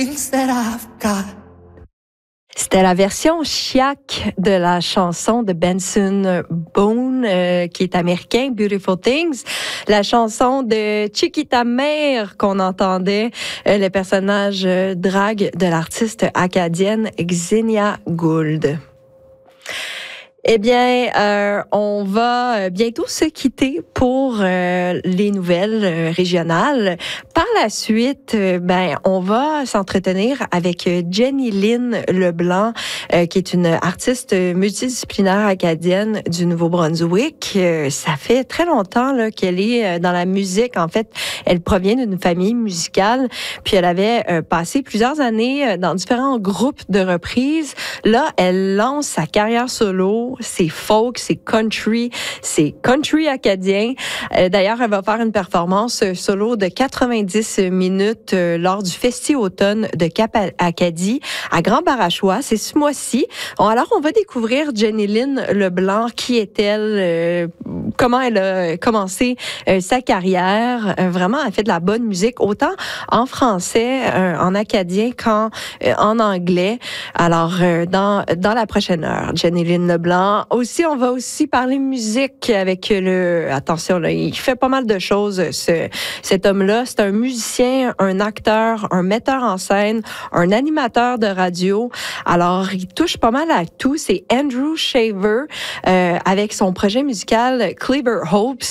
C'était la version chiac de la chanson de Benson Boone, qui est américain, Beautiful Things. La chanson de Chiquita Mare qu'on entendait, le personnage drague de l'artiste acadienne Xenia Gould. Eh bien, on va bientôt se quitter pour les nouvelles régionales. Par la suite, on va s'entretenir avec Jenny Lynn Leblanc, qui est une artiste multidisciplinaire acadienne du Nouveau-Brunswick. Ça fait très longtemps là, qu'elle est dans la musique. En fait, elle provient d'une famille musicale, puis elle avait passé plusieurs années dans différents groupes de reprises. Là, elle lance sa carrière solo. C'est folk, c'est country acadien. D'ailleurs, elle va faire une performance solo de 90 minutes lors du Festi Automne de Cap-Acadie à Grand-Barachois. C'est ce mois-ci. Alors, on va découvrir Jenny Lynn Leblanc. Qui est-elle? Comment elle a commencé sa carrière? Vraiment, elle fait de la bonne musique, autant en français, en acadien qu'en anglais. Alors, dans la prochaine heure, Jenny Lynn Leblanc. Aussi, on va aussi parler musique avec attention, là, il fait pas mal de choses, cet homme-là. C'est un musicien, un acteur, un metteur en scène, un animateur de radio. Alors, il touche pas mal à tout. C'est Andrew Shaver, avec son projet musical Cleaver Hopes,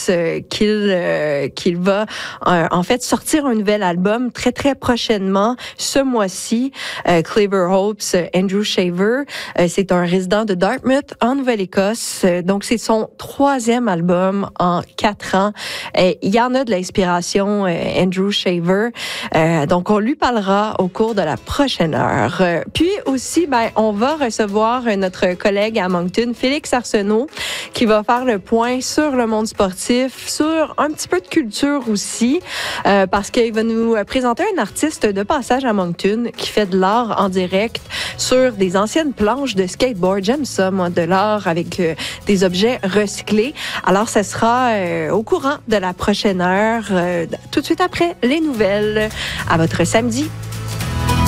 qu'il va, en fait, sortir un nouvel album très, très prochainement, ce mois-ci. Cleaver Hopes, Andrew Shaver, c'est un résident de Dartmouth, en Nouvelle-Écosse. Donc, c'est son 3e album en 4 ans. Il y en a de l'inspiration, Andrew Shaver. Donc, on lui parlera au cours de la prochaine heure. Puis aussi, on va recevoir notre collègue à Moncton, Félix Arsenault, qui va faire le point sur le monde sportif, sur un petit peu de culture aussi, parce qu'il va nous présenter un artiste de passage à Moncton qui fait de l'art en direct sur des anciennes planches de skateboard. J'aime ça, moi, de l'art avec des objets recyclés. Alors, ça sera au courant de la prochaine heure, tout de suite après les nouvelles, à votre samedi.